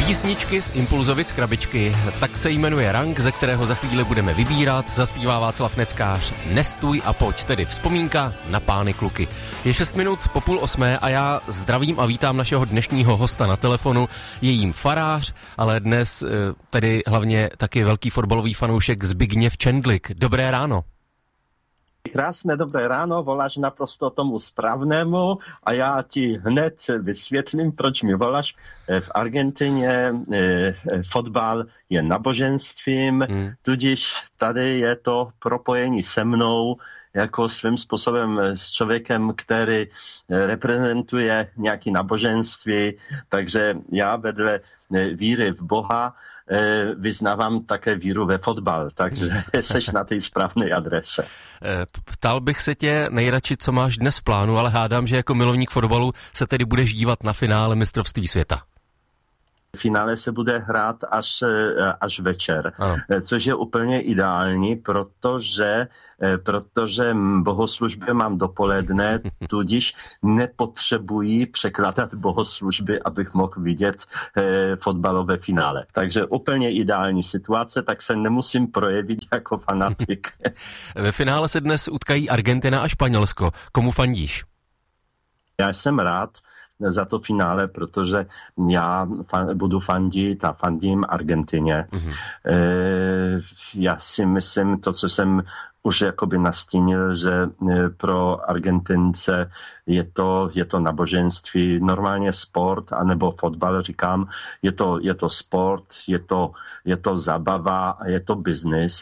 Písničky z Impulzovic krabičky, tak se jmenuje rank, ze kterého za chvíli budeme vybírat. Zaspívá Václav Neckář Nestůj a pojď, tedy vzpomínka na pány kluky. Je 6 minut po 7:30 a já zdravím a vítám našeho dnešního hosta na telefonu. Je jím farář, ale dnes tedy hlavně taky velký fotbalový fanoušek Zbigněv Čendlik. Dobré ráno. Krásné dobré ráno, voláš naprosto tomu správnému a já ti hned vysvětlím, proč mi voláš. V Argentině fotbal je náboženstvím, tudíž tady je to propojení se mnou jako svým způsobem s člověkem, který reprezentuje nějaké náboženství, takže já vedle víry v Boha vyznávám také víru ve fotbal, takže seš na té správné adrese. Ptal bych se tě nejradši, co máš dnes v plánu, ale hádám, že jako milovník fotbalu se tedy budeš dívat na finále mistrovství světa. Finále se bude hrát až večer, což je úplně ideální, protože bohoslužby mám dopoledne, tudíž nepotřebuji překládat bohoslužby, abych mohl vidět fotbalové finále. Takže úplně ideální situace, tak se nemusím projevit jako fanatik. Ve finále se dnes utkají Argentina a Španělsko. Komu fandíš? Já jsem rád za to finále, protože já budu fandit a fandím Argentině. Já si myslím, to, co jsem už jakoby nastínil, že pro Argentince je to náboženství, normálně sport, anebo fotbal, říkám, je to sport, je to zábava a je to biznis,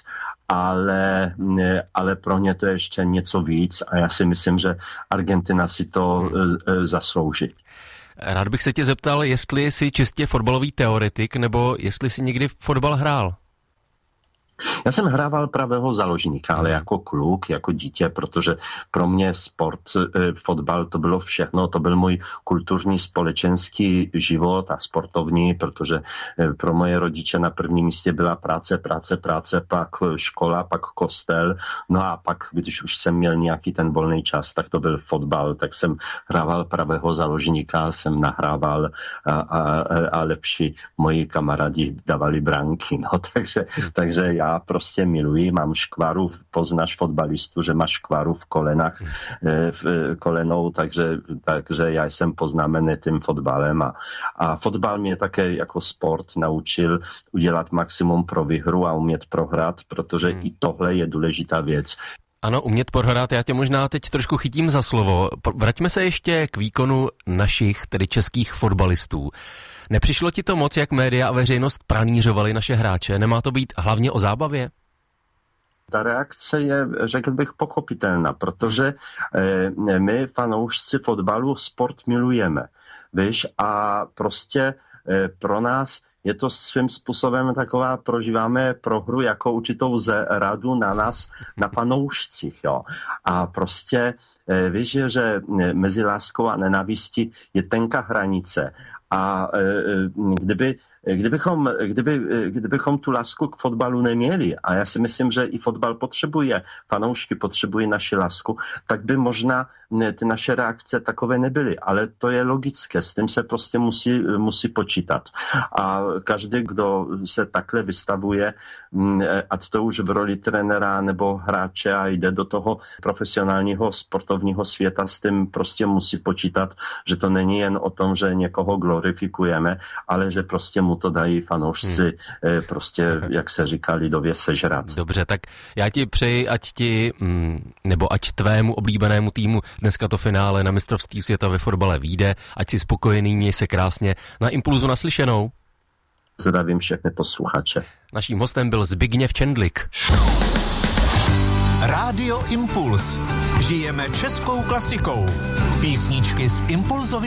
ale pro ně to je ještě něco víc a já si myslím, že Argentina si to zaslouží. Rád bych se tě zeptal, jestli jsi čistě fotbalový teoretik, nebo jestli jsi někdy fotbal hrál? Já jsem hrával pravého záložníka, ale jako kluk, jako dítě, protože pro mě sport, fotbal, to bylo všechno, to byl můj kulturní společenský život a sportovní, protože pro moje rodiče na prvním místě byla práce, pak škola, pak kostel, no a pak, když už jsem měl nějaký ten volný čas, tak to byl fotbal, tak jsem hrával pravého záložníka, jsem nahrával a lepší moji kamarádi dávali branky, no, takže já prostě miluji, mám škvaru, poznáš fotbalistu, že má škvaru v kolenách, kolenou, takže já jsem poznámený tím fotbalem a fotbal mě také jako sport naučil udělat maximum pro výhru a umět prohrát, protože i tohle je důležitá věc. Ano, umět prohrát, já tě možná teď trošku chytím za slovo. Vraťme se ještě k výkonu našich, tedy českých fotbalistů. Nepřišlo ti to moc, jak média a veřejnost pranířovali naše hráče? Nemá to být hlavně o zábavě? Ta reakce je, řekl bych, pochopitelná, protože my fanoušci fotbalu sport milujeme. Víš, a prostě pro nás je to svým způsobem taková, prožíváme prohru jako určitou zradu na nás, na fanoušcích, jo. A prostě víš, že mezi láskou a nenávistí je tenká hranice. A kdybychom tu lásku k fotbalu neměli, a já si myslím, že i fotbal potřebuje, fanoušky potřebují naši lásku, tak by možná ty naše reakce takové nebyly. Ale to je logické, s tím se prostě musí počítat. A každý, kdo se takhle vystavuje, ať to už v roli trenéra nebo hráče a jde do toho profesionálního sportovního světa, s tím prostě musí počítat, že to není jen o tom, že někoho glorifikujeme, ale že prostě mu to dají fanoušci prostě, jak se říká lidově, sežrat. Dobře, tak já ti přeji, ať tvému oblíbenému týmu dneska to finále na mistrovství světa ve fotbale vyjde, ať si spokojený, měj se krásně. Na Impulzu naslyšenou. Zdravím všechny posluchače. Naším hostem byl Zbigněv Čendlik. Rádio Impuls. Žijeme českou klasikou. Písničky z Impulzovy